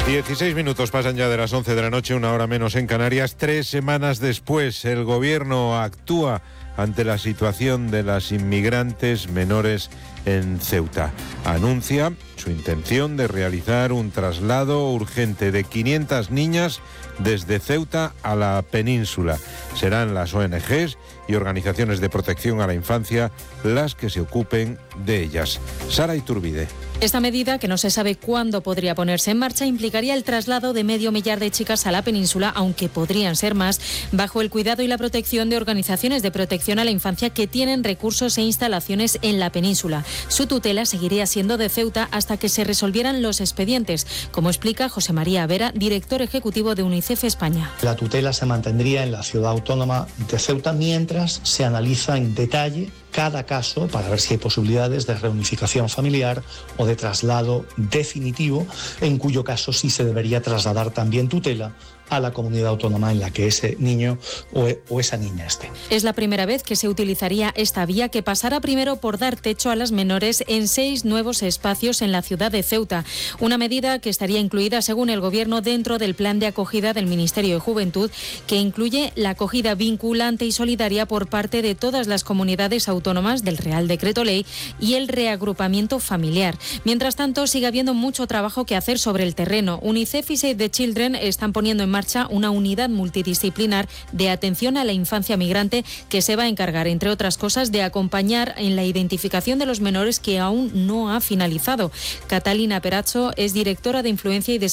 16 minutos pasan ya de las 11 de la noche, una hora menos en Canarias. 3 semanas después, el gobierno actúa ante la situación de las inmigrantes menores en Ceuta. Anuncia su intención de realizar un traslado urgente de 500 niñas desde Ceuta a la península. Serán las ONGs y organizaciones de protección a la infancia las que se ocupen de ellas. Sara Iturbide. Esta medida, que no se sabe cuándo podría ponerse en marcha, implicaría el traslado de 500 de chicas a la península, aunque podrían ser más, bajo el cuidado y la protección de organizaciones de protección a la infancia que tienen recursos e instalaciones en la península. Su tutela seguiría siendo de Ceuta hasta que se resolvieran los expedientes, como explica José María Vera, director ejecutivo de UNICEF España. La tutela se mantendría en la ciudad autónoma de Ceuta mientras se analiza en detalle cada caso para ver si hay posibilidades de reunificación familiar o de traslado definitivo, en cuyo caso sí se debería trasladar también tutela a la comunidad autónoma en la que ese niño o esa niña esté. Es la primera vez que se utilizaría esta vía, que pasará primero por dar techo a las menores en 6 nuevos espacios en la ciudad de Ceuta. Una medida que estaría incluida, según el Gobierno, dentro del plan de acogida del Ministerio de Juventud, que incluye la acogida vinculante y solidaria por parte de todas las comunidades autónomas del Real Decreto Ley y el reagrupamiento familiar. Mientras tanto, sigue habiendo mucho trabajo que hacer sobre el terreno. UNICEF y Save the Children están poniendo en marcha una unidad multidisciplinar de atención a la infancia migrante que se va a encargar, entre otras cosas, de acompañar en la identificación de los menores, que aún no ha finalizado. Catalina Peracho es directora de Influencia y Desarrollo